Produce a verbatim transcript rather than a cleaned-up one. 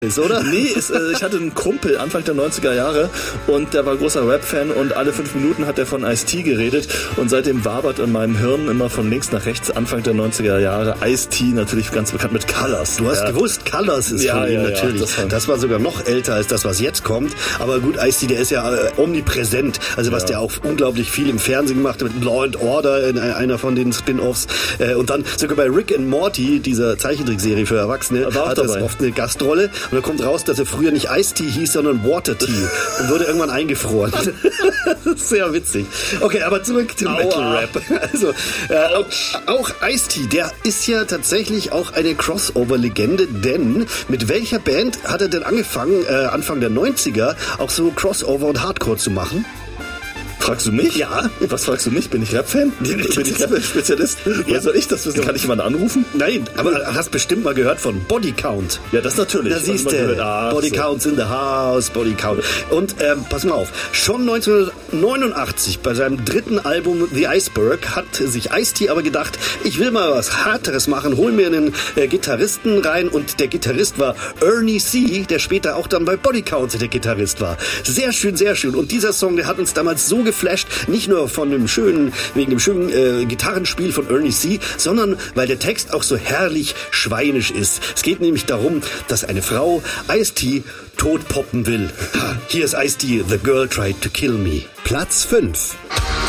ist, oder? Nee, ist, äh, ich hatte einen Kumpel Anfang der neunziger Jahre und der war großer Rap-Fan und alle fünf Minuten hat er von Ice-T geredet und seitdem wabert in meinem Hirn immer von links nach rechts Anfang der neunziger Jahre Ice-T, natürlich ganz bekannt mit Colors. Du hast ja. gewusst, Colors ist ja, von ihm ja, natürlich. Ja, das, das war sogar noch älter als das, was jetzt kommt. Aber gut, Ice-T, der ist ja äh, omnipräsent. Also was ja. der auch unglaublich viel im Fernsehen gemacht hat, mit Law and Order in einer von den Spin-Offs. Äh, und dann sogar bei Rick and Morty, dieser Zeichentrickserie für Erwachsene, hat er oft eine Gastrolle. Und da kommt raus, dass er früher nicht Ice-Tea hieß, sondern Water-Tea und wurde irgendwann eingefroren. Das ist sehr witzig. Okay, aber zurück zum Metal-Rap. Also, äh, auch, auch Ice-T, der ist ja tatsächlich auch eine Crossover-Legende, denn mit welcher Band hat er denn angefangen, äh, Anfang der neunziger, auch so Crossover und Hardcore zu machen? Fragst du mich? Ja. Was fragst du mich? Bin ich Rap-Fan? Bin ich Rap-Spezialist? Ja. Soll ich das wissen? Kann ich jemanden anrufen? Nein, aber hast bestimmt mal gehört von Body Count. Ja, das natürlich. Da siehst du, ah, Body so. Counts in the house, Body Count. Und ähm, pass mal auf, schon neunzehnhundertneunundachtzig bei seinem dritten Album The Iceberg hat sich Ice-T aber gedacht, ich will mal was Härteres machen, hol mir einen äh, Gitarristen rein und der Gitarrist war Ernie C., der später auch dann bei Body Count der Gitarrist war. Sehr schön, sehr schön. Und dieser Song, der hat uns damals so geflasht, nicht nur von dem schönen, wegen dem schönen äh, Gitarrenspiel von Ernie C., sondern weil der Text auch so herrlich schweinisch ist. Es geht nämlich darum, dass eine Frau Ice-T tot poppen will. Ha, hier ist Ice-T, The Girl Tried to Kill Me. Platz fünf.